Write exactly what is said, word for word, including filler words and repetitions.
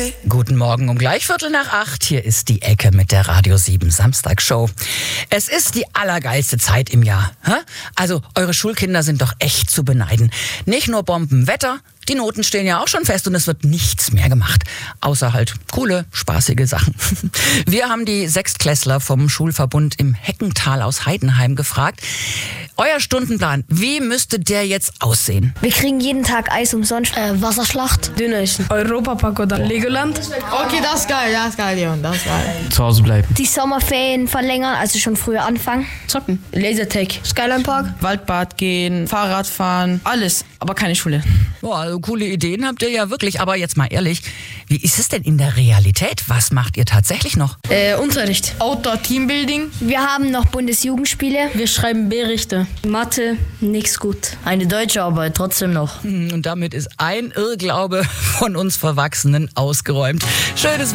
Guten Morgen um gleich Viertel nach acht. Hier ist die Ecke mit der Radio sieben Samstagsshow. Es ist die allergeilste Zeit im Jahr. Hä? Also eure Schulkinder sind doch echt zu beneiden. Nicht nur Bombenwetter, die Noten stehen ja auch schon fest und es wird nichts mehr gemacht. Außer halt coole, spaßige Sachen. Wir haben die Sechstklässler vom Schulverbund im Heckental aus Heidenheim gefragt. Euer Stundenplan, wie müsste der jetzt aussehen? Wir kriegen jeden Tag Eis umsonst. Äh, Wasserschlacht, Dönerchen, Europapark oder Legoland. Okay, das ist geil, das ist geil, Leon, das ist geil. Zu Hause bleiben. Die Sommerferien verlängern, also schon früher anfangen. Zocken, Lasertag, Skyline Park, Waldbad gehen, Fahrrad fahren, alles, aber keine Schule. Boah, also coole Ideen habt ihr ja wirklich. Aber jetzt mal ehrlich, wie ist es denn in der Realität? Was macht ihr tatsächlich noch? äh, Unterricht. Outdoor Teambuilding. Wir haben noch Bundesjugendspiele. Wir schreiben Berichte. Mathe, nix gut. Eine deutsche Arbeit, trotzdem noch. Und damit ist ein Irrglaube von uns Verwachsenen ausgeräumt. Schönes